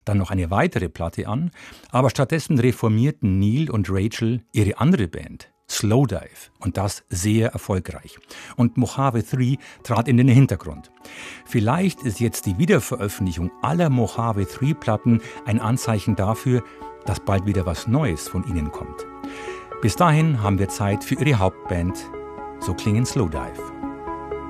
dann noch eine weitere Platte an, aber stattdessen reformierten Neil und Rachel ihre andere Band, Slowdive, und das sehr erfolgreich. Und Mojave 3 trat in den Hintergrund. Vielleicht ist jetzt die Wiederveröffentlichung aller Mojave 3 Platten ein Anzeichen dafür, dass bald wieder was Neues von ihnen kommt. Bis dahin haben wir Zeit für ihre Hauptband. So klingen Slowdive.